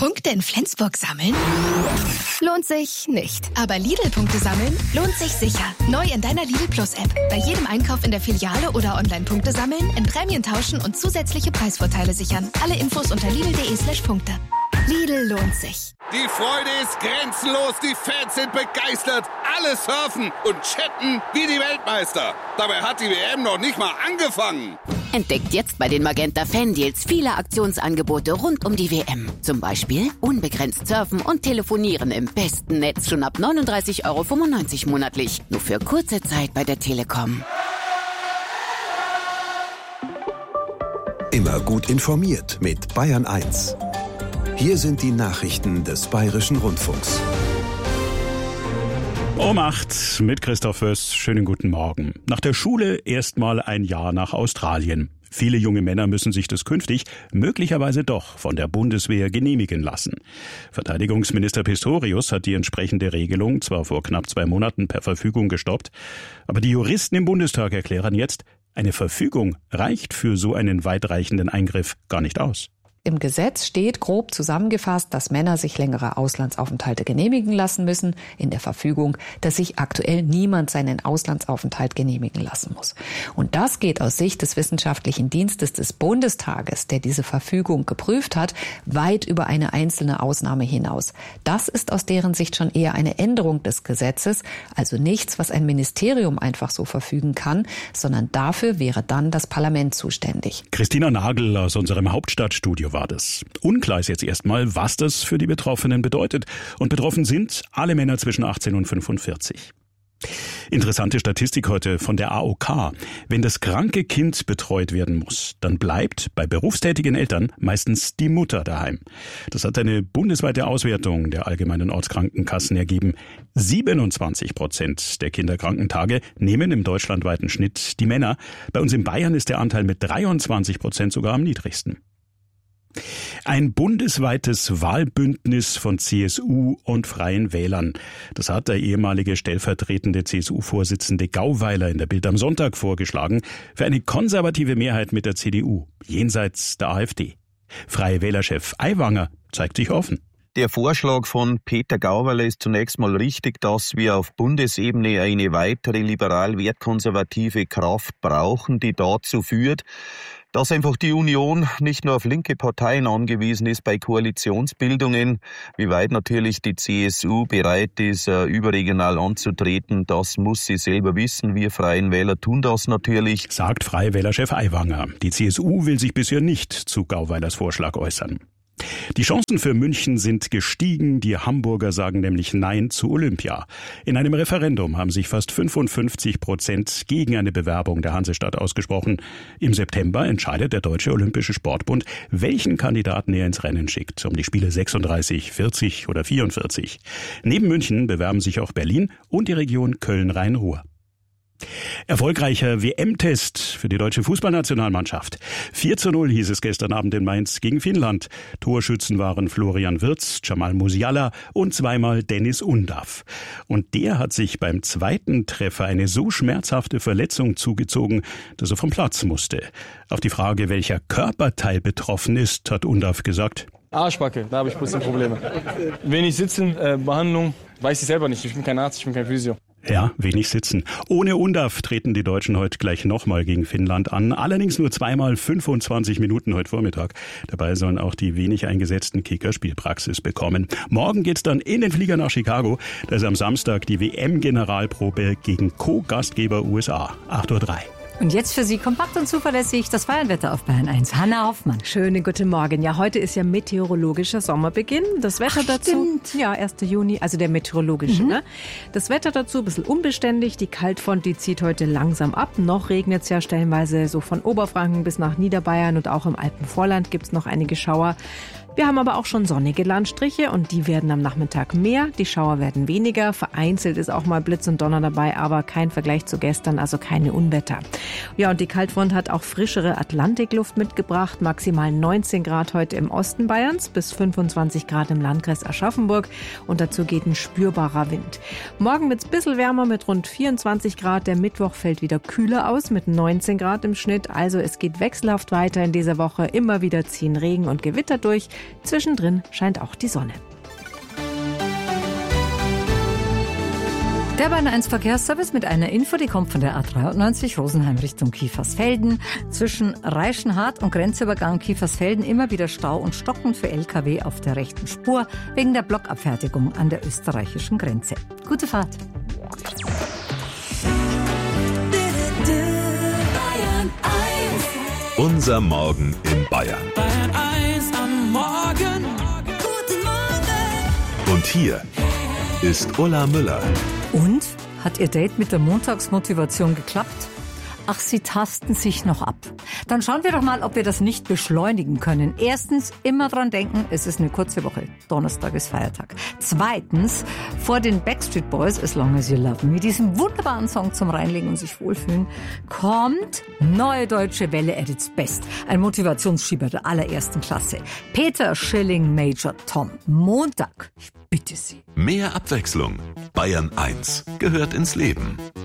Punkte in Flensburg sammeln? Lohnt sich nicht. Aber Lidl-Punkte sammeln lohnt sich sicher. Neu in deiner Lidl Plus-App. Bei jedem Einkauf in der Filiale oder online Punkte sammeln, in Prämien tauschen und zusätzliche Preisvorteile sichern. Alle Infos unter lidl.de/Punkte. Lidl lohnt sich. Die Freude ist grenzenlos, die Fans sind begeistert. Alle surfen und chatten wie die Weltmeister. Dabei hat die WM noch nicht mal angefangen. Entdeckt jetzt bei den Magenta Fan-Deals viele Aktionsangebote rund um die WM. Zum Beispiel unbegrenzt surfen und telefonieren im besten Netz schon ab 39,95 € monatlich. Nur für kurze Zeit bei der Telekom. Immer gut informiert mit Bayern 1. Hier sind die Nachrichten des Bayerischen Rundfunks. Um 8 mit Christoph Föß. Schönen guten Morgen. Nach der Schule erstmal ein Jahr nach Australien. Viele junge Männer müssen sich das künftig möglicherweise doch von der Bundeswehr genehmigen lassen. Verteidigungsminister Pistorius hat die entsprechende Regelung zwar vor knapp 2 Monaten per Verfügung gestoppt, aber die Juristen im Bundestag erklären jetzt, eine Verfügung reicht für so einen weitreichenden Eingriff gar nicht aus. Im Gesetz steht grob zusammengefasst, dass Männer sich längere Auslandsaufenthalte genehmigen lassen müssen. In der Verfügung, dass sich aktuell niemand seinen Auslandsaufenthalt genehmigen lassen muss. Und das geht aus Sicht des Wissenschaftlichen Dienstes des Bundestages, der diese Verfügung geprüft hat, weit über eine einzelne Ausnahme hinaus. Das ist aus deren Sicht schon eher eine Änderung des Gesetzes, also nichts, was ein Ministerium einfach so verfügen kann, sondern dafür wäre dann das Parlament zuständig. Christina Nagel aus unserem Hauptstadtstudio war das. Unklar ist jetzt erstmal, was das für die Betroffenen bedeutet. Und betroffen sind alle Männer zwischen 18 und 45. Interessante Statistik heute von der AOK. Wenn das kranke Kind betreut werden muss, dann bleibt bei berufstätigen Eltern meistens die Mutter daheim. Das hat eine bundesweite Auswertung der allgemeinen Ortskrankenkassen ergeben. 27% der Kinderkrankentage nehmen im deutschlandweiten Schnitt die Männer. Bei uns in Bayern ist der Anteil mit 23% sogar am niedrigsten. Ein bundesweites Wahlbündnis von CSU und Freien Wählern. Das hat der ehemalige stellvertretende CSU-Vorsitzende Gauweiler in der Bild am Sonntag vorgeschlagen, für eine konservative Mehrheit mit der CDU, jenseits der AfD. Freie Wählerchef Aiwanger zeigt sich offen. Der Vorschlag von Peter Gauweiler ist zunächst mal richtig, dass wir auf Bundesebene eine weitere liberal-wertkonservative Kraft brauchen, die dazu führt, dass einfach die Union nicht nur auf linke Parteien angewiesen ist bei Koalitionsbildungen, wie weit natürlich die CSU bereit ist, überregional anzutreten, das muss sie selber wissen. Wir Freien Wähler tun das natürlich. Sagt Freie Wählerchef Aiwanger. Die CSU will sich bisher nicht zu Gauweilers Vorschlag äußern. Die Chancen für München sind gestiegen. Die Hamburger sagen nämlich Nein zu Olympia. In einem Referendum haben sich fast 55% gegen eine Bewerbung der Hansestadt ausgesprochen. Im September entscheidet der Deutsche Olympische Sportbund, welchen Kandidaten er ins Rennen schickt, um die Spiele 36, 40 oder 44. Neben München bewerben sich auch Berlin und die Region Köln-Rhein-Ruhr. Erfolgreicher WM-Test für die deutsche Fußballnationalmannschaft. 4:0 hieß es gestern Abend in Mainz gegen Finnland. Torschützen waren Florian Wirtz, Jamal Musiala und zweimal Dennis Undav. Und der hat sich beim zweiten Treffer eine so schmerzhafte Verletzung zugezogen, dass er vom Platz musste. Auf die Frage, welcher Körperteil betroffen ist, hat Undav gesagt: Arschbacke, da habe ich ein bisschen Probleme. Wenig sitzen, Behandlung, weiß ich selber nicht. Ich bin kein Arzt, ich bin kein Physio. Ja, wenig sitzen. Ohne Undav treten die Deutschen heute gleich nochmal gegen Finnland an. Allerdings nur zweimal 25 Minuten heute Vormittag. Dabei sollen auch die wenig eingesetzten Kicker Spielpraxis bekommen. Morgen geht's dann in den Flieger nach Chicago. Da ist am Samstag die WM-Generalprobe gegen Co-Gastgeber USA. 8:03 Uhr. Und jetzt für Sie kompakt und zuverlässig das Bayernwetter auf Bayern 1. Hanna Hoffmann. Schönen guten Morgen. Ja, heute ist ja meteorologischer Sommerbeginn. Das Wetter dazu, stimmt. ja, 1. Juni, also der meteorologische. Ne? Das Wetter dazu ein bisschen unbeständig. Die Kaltfront, die zieht heute langsam ab. Noch regnet es ja stellenweise so von Oberfranken bis nach Niederbayern und auch im Alpenvorland gibt es noch einige Schauer. Wir haben aber auch schon sonnige Landstriche und die werden am Nachmittag mehr. Die Schauer werden weniger. Vereinzelt ist auch mal Blitz und Donner dabei, aber kein Vergleich zu gestern, also keine Unwetter. Ja, und die Kaltfront hat auch frischere Atlantikluft mitgebracht. Maximal 19 Grad heute im Osten Bayerns, bis 25 Grad im Landkreis Aschaffenburg. Und dazu geht ein spürbarer Wind. Morgen wird's ein bisschen wärmer mit rund 24 Grad. Der Mittwoch fällt wieder kühler aus mit 19 Grad im Schnitt. Also es geht wechselhaft weiter in dieser Woche. Immer wieder ziehen Regen und Gewitter durch. Zwischendrin scheint auch die Sonne. Der Bayern 1 Verkehrsservice mit einer Info, die kommt von der A93 Rosenheim Richtung Kiefersfelden. Zwischen Reichenhart und Grenzübergang Kiefersfelden immer wieder Stau und Stocken für LKW auf der rechten Spur wegen der Blockabfertigung an der österreichischen Grenze. Gute Fahrt. Unser Morgen in Bayern. Bayern 1 am Morgen. Guten Morgen. Und hier ist Ulla Müller. Und? Hat Ihr Date mit der Montagsmotivation geklappt? Ach, Sie tasten sich noch ab. Dann schauen wir doch mal, ob wir das nicht beschleunigen können. Erstens, immer dran denken, es ist eine kurze Woche. Donnerstag ist Feiertag. Zweitens, vor den Backstreet Boys, As Long As You Love Me, diesem wunderbaren Song zum Reinlegen und sich wohlfühlen, kommt Neue Deutsche Welle at its best. Ein Motivationsschieber der allerersten Klasse. Peter Schilling, Major Tom. Montag. Ich bitte Sie. Mehr Abwechslung. Bayern 1 gehört ins Leben.